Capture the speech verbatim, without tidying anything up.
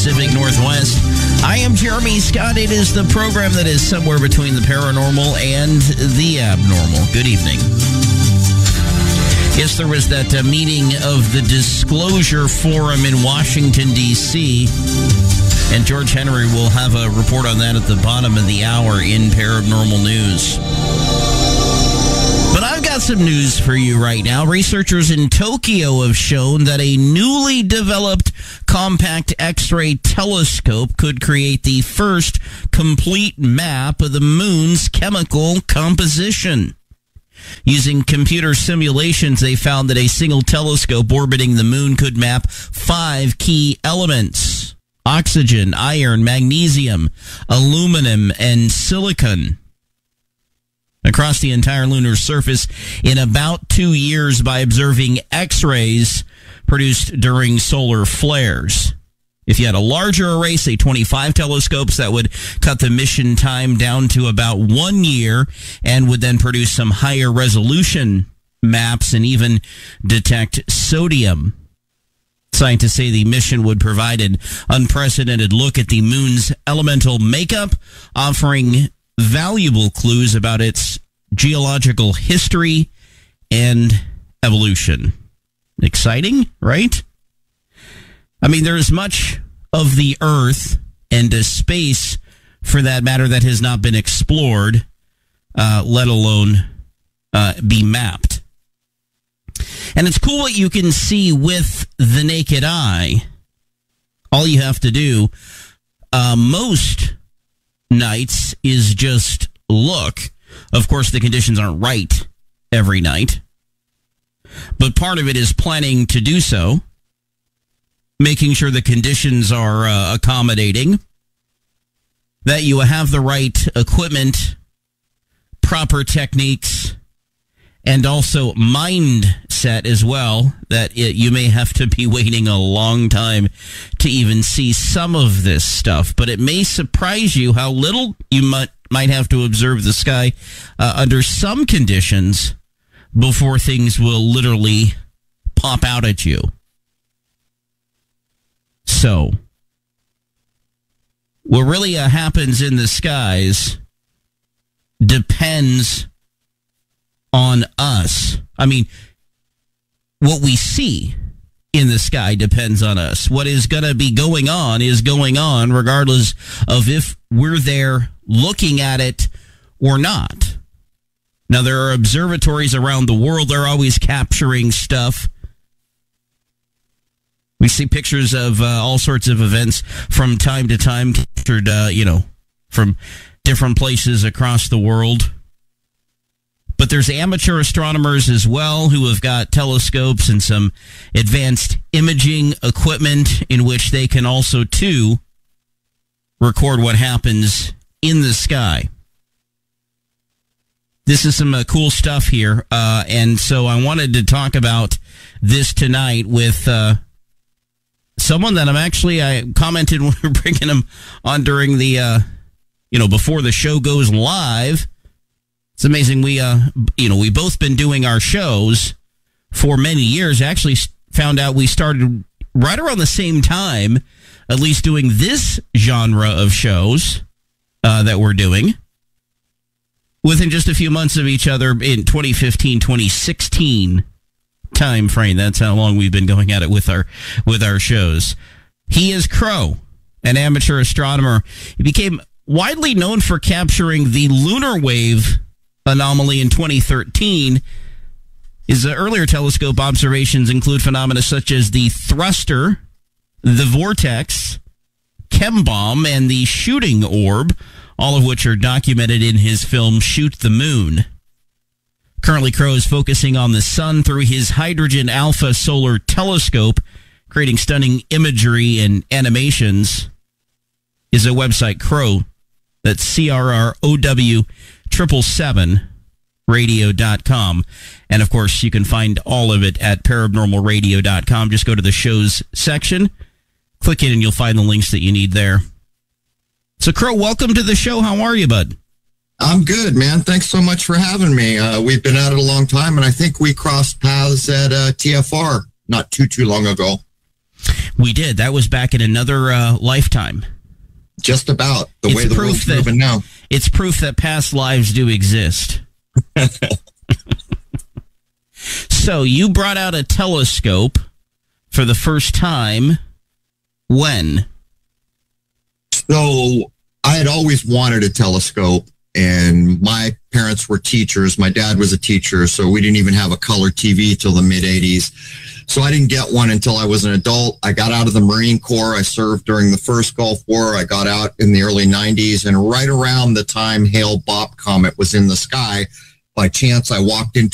Pacific Northwest. I am Jeremy Scott. It is the program that is somewhere between the paranormal and the abnormal. Good evening. Yes, there was that uh, meeting of the Disclosure Forum in Washington, D C, and George Henry will have a report on that at the bottom of the hour in Paranormal News. But I've got some news for you right now. Researchers in Tokyo have shown that a newly developed compact X-ray telescope could create the first complete map of the moon's chemical composition. Using computer simulations, they found that a single telescope orbiting the moon could map five key elements: oxygen, iron, magnesium, aluminum, and silicon across the entire lunar surface in about two years by observing X-rays produced during solar flares. If you had a larger array, say twenty-five telescopes, that would cut the mission time down to about one year and would then produce some higher resolution maps and even detect sodium. Scientists say the mission would provide an unprecedented look at the moon's elemental makeup, offering valuable clues about its geological history and evolution. Exciting, right? I mean, there is much of the Earth and the space, for that matter, that has not been explored, uh, let alone uh, be mapped. And it's cool what you can see with the naked eye. All you have to do uh, most nights is just look. Of course, the conditions aren't right every night, but part of it is planning to do so, making sure the conditions are uh, accommodating, that you have the right equipment, proper techniques, and also mindset as well, that it, you may have to be waiting a long time to even see some of this stuff. But it may surprise you how little you might, might have to observe the sky uh, under some conditions before things will literally pop out at you. So, what really uh, happens in the skies depends on us. I mean, what we see in the sky depends on us. What is going to be going on is going on regardless of if we're there looking at it or not. Now, there are observatories around the world. They're always capturing stuff. We see pictures of uh, all sorts of events from time to time, captured, uh, you know, from different places across the world. But there's amateur astronomers as well who have got telescopes and some advanced imaging equipment in which they can also, too, record what happens in the sky. This is some uh, cool stuff here, uh, and so I wanted to talk about this tonight with uh, someone that I'm actually, I commented when we were bringing him on during the, uh, you know, before the show goes live. It's amazing. We, uh, you know, we've both been doing our shows for many years. Actually found out we started right around the same time, at least doing this genre of shows uh, that we're doing. Within just a few months of each other in twenty fifteen, twenty sixteen time frame. That's how long we've been going at it with our with our shows. He is Crow, an amateur astronomer. He became widely known for capturing the lunar wave anomaly in twenty thirteen. His uh, earlier telescope observations include phenomena such as the thruster, the vortex, chem-bomb, and the shooting orb, all of which are documented in his film Shoot the Moon. Currently, Crow is focusing on the sun through his Hydrogen Alpha Solar Telescope, creating stunning imagery and animations. Is a website, Crow, that's C R R O W seven seven seven radio dot com. And, of course, you can find all of it at paranormal radio dot com. Just go to the shows section, click it, and you'll find the links that you need there. So, Crow, welcome to the show. How are you, bud? I'm good, man. Thanks so much for having me. Uh, we've been at it a long time, and I think we crossed paths at uh, T F R not too, too long ago. We did. That was back in another uh, lifetime. Just about the It's way the proof world's that- moving now. It's proof that past lives do exist. So you brought out a telescope for the first time when? So I had always wanted a telescope, and my parents were teachers. My dad was a teacher, so we didn't even have a color T V till the mid eighties. So I didn't get one until I was an adult. I got out of the Marine Corps. I served during the first Gulf War. I got out in the early nineties, and right around the time Hale-Bopp comet was in the sky, by chance I walked into